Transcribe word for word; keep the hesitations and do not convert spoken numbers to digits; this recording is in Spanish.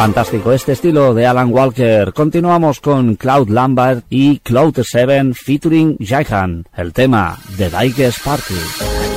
Fantástico este estilo de Alan Walker. Continuamos con Cloud Lambert y Cloud Seven featuring Jaihan, el tema The Dykes Party.